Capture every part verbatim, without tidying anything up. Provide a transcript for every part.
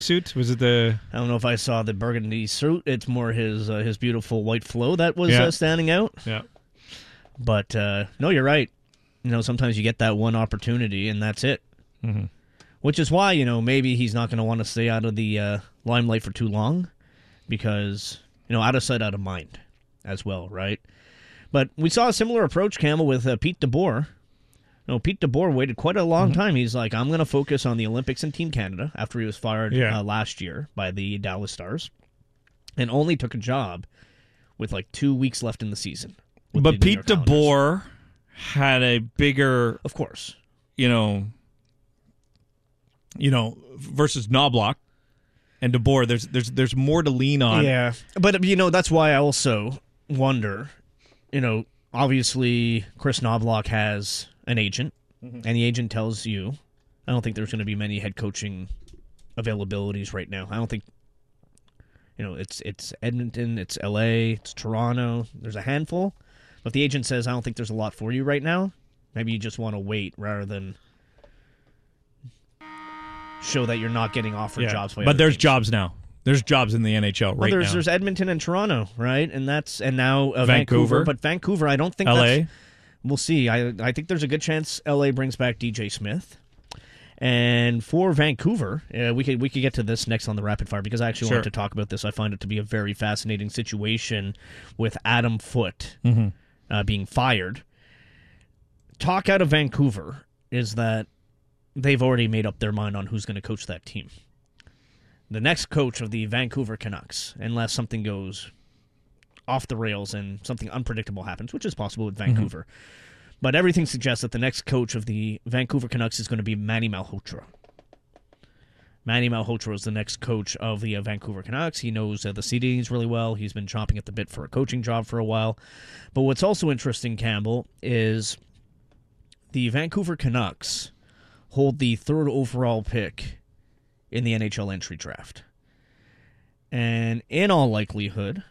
suit? Was it the... I don't know if I saw the burgundy suit. It's more his uh, his beautiful white flow that was Yeah. uh, standing out. Yeah. But, uh, no, you're right. You know, sometimes you get that one opportunity, and that's it. Mm-hmm. Which is why, you know, maybe he's not going to want to stay out of the uh, limelight for too long. Because, you know, out of sight, out of mind as well, right? But we saw a similar approach, Campbell, with uh, Pete DeBoer. You know, Pete DeBoer waited quite a long mm-hmm. time. He's like, I'm going to focus on the Olympics and Team Canada after he was fired yeah. uh, last year by the Dallas Stars. And only took a job with like two weeks left in the season. But Pete DeBoer had a bigger... Of course. You know... You know, versus Knobloch and DeBoer, there's there's there's more to lean on. Yeah, but you know that's why I also wonder. You know, obviously Chris Knobloch has an agent, mm-hmm. and the agent tells you, I don't think there's going to be many head coaching availabilities right now. I don't think. You know, it's it's Edmonton, it's L A, it's Toronto. There's a handful, but if the agent says I don't think there's a lot for you right now, maybe you just want to wait rather than show that you're not getting offered yeah. jobs. By but there's teams. jobs now. There's jobs in the N H L right well, there's, now. There's Edmonton and Toronto, right? And that's and now uh, Vancouver. Vancouver. But Vancouver, I don't think L A. That's, we'll see. I I think there's a good chance L A brings back D J Smith. And for Vancouver, uh, we could we could get to this next on the rapid fire because I actually sure. wanted to talk about this. I find it to be a very fascinating situation with Adam Foote mm-hmm. uh, being fired. Talk out of Vancouver is that they've already made up their mind on who's going to coach that team. The next coach of the Vancouver Canucks, unless something goes off the rails and something unpredictable happens, which is possible with Vancouver. Mm-hmm. But everything suggests that the next coach of the Vancouver Canucks is going to be Manny Malhotra. Manny Malhotra is the next coach of the uh, Vancouver Canucks. He knows uh, the C Ds really well. He's been chomping at the bit for a coaching job for a while. But what's also interesting, Campbell, is the Vancouver Canucks hold the third overall pick in the N H L entry draft. And in all likelihood,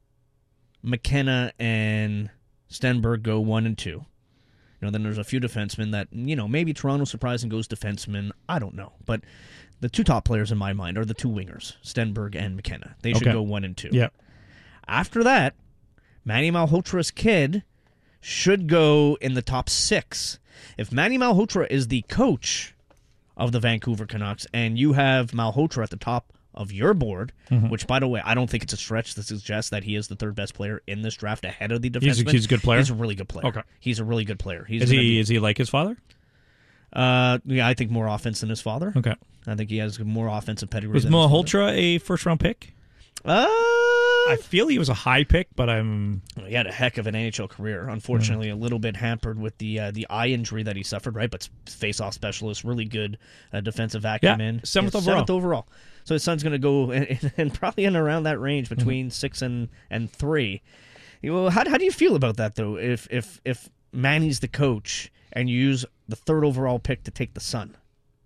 McKenna and Stenberg go one and two. You know, then there's a few defensemen that, you know, maybe Toronto surprising goes defenseman. I don't know. But the two top players in my mind are the two wingers, Stenberg and McKenna. They should okay. go one and two. Yeah. After that, Manny Malhotra's kid should go in the top six. If Manny Malhotra is the coach of the Vancouver Canucks and you have Malhotra at the top of your board, mm-hmm. which, by the way, I don't think it's a stretch to suggest that he is the third best player in this draft ahead of the defenseman. He's a, he's a good player? He's a really good player. Okay. He's a really good player. He's is he be, is he like his father? Uh, yeah, I think more offense than his father. Okay. I think he has more offensive pedigree Was than his father. Malhotra a first-round pick? Uh, I feel he was a high pick, but I'm... He had a heck of an N H L career. Unfortunately, mm-hmm. a little bit hampered with the uh, the eye injury that he suffered, right? But face-off specialist, really good uh, defensive acumen. Yeah, seventh yeah, overall. Seventh overall. So his son's going to go in, in, in probably in around that range between mm-hmm. six and, and three. Well, how how do you feel about that, though, if, if, if Manny's the coach and you use the third overall pick to take the son?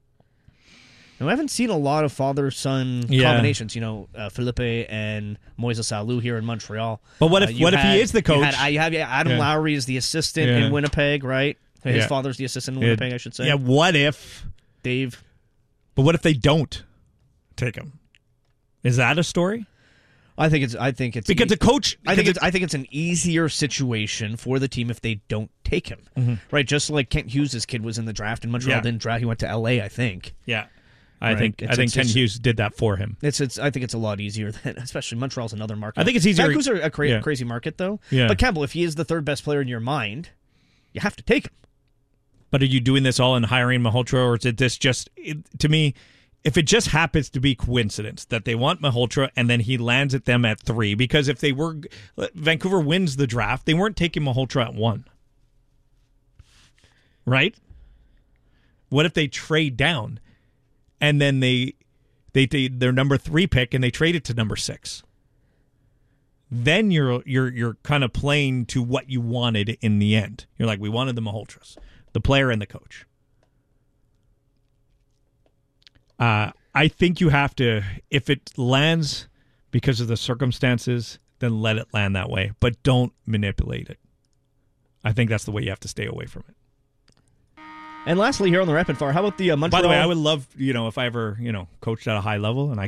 Now, I haven't seen a lot of father-son yeah. combinations. You know, uh, Felipe and Moises Alou here in Montreal. But what if uh, what had, if he is the coach? You, had, you have Adam yeah. Lowry is the assistant yeah. in Winnipeg, right? His yeah. father's the assistant in Winnipeg, I should say. Yeah, what if... Dave. But what if they don't take him? Is that a story? I think it's. I think it's because e- the coach. I think it's. I think it's an easier situation for the team if they don't take him, mm-hmm. right? Just like Kent Hughes' kid was in the draft, and Montreal yeah. didn't draft. He went to L A, I think. Yeah, I right? think. It's, I think it's, Kent it's, Hughes did that for him. It's. It's. I think it's a lot easier than, especially Montreal's another market. I think it's easier. Vancouver's a cra- yeah. crazy market though. Yeah. But Campbell, if he is the third best player in your mind, you have to take him. But are you doing this all in hiring Malhotra, or is it this just it, to me? If it just happens to be coincidence that they want Malhotra and then he lands at them at three, because if they were Vancouver wins the draft, they weren't taking Malhotra at one, right? What if they trade down and then they they, they their number three pick and they trade it to number six? Then you're you're you're kind of playing to what you wanted in the end. You're like, we wanted the Malhotras, the player and the coach. Uh, I think you have to, if it lands because of the circumstances, then let it land that way. But don't manipulate it. I think that's the way you have to stay away from it. And lastly, here on the Rapid Fire, how about the uh, By Montreal... the way, I would love, you know, if I ever, you know, coached at a high level and I